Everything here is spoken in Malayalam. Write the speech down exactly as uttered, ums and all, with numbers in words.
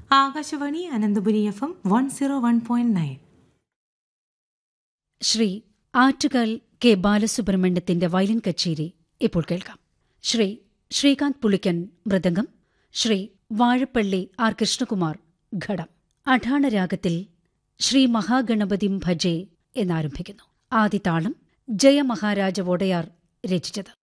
Akashvani Ananthapuri F M one zero one point nine. Shri Attukal K ബാലസുബ്രഹ്മണ്യത്തിന്റെ violin കച്ചേരി ഇപ്പോൾ കേൾക്കാം. ശ്രീ ശ്രീകാന്ത് പുളിക്കൻ മൃദംഗം, ശ്രീ വാഴപ്പള്ളി ആർ കൃഷ്ണകുമാർ ഘടം. അഠാണരാഗത്തിൽ ശ്രീ മഹാഗണപതിം ഭജേ എന്നാരംഭിക്കുന്നു. ആദിതാളം ജയമഹാരാജ വോഡയാർ രചിച്ചത്.